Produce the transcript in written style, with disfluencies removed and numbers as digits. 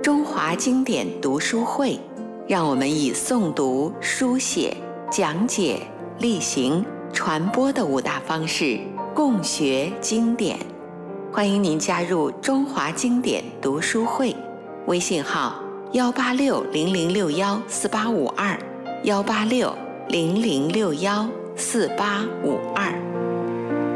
中华经典读书会，让我们以诵读、书写、讲解、例行、传播的5大方式，共学经典。欢迎您加入中华经典读书会，微信号18600614852，18600614852。